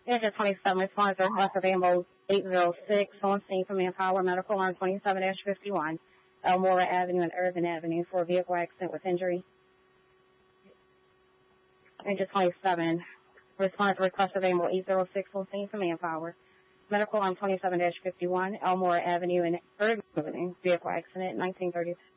Engine 27 responds to request of ambulance 806 on scene from Manpower Medical Alarm 27-51, Elmora Avenue and Irvin Avenue for a vehicle accident with injury. Engine 27 responds to request of ambulance 806 on scene from Manpower Medical Alarm 27-51, Elmora Avenue and Irvin Avenue, vehicle accident 1930.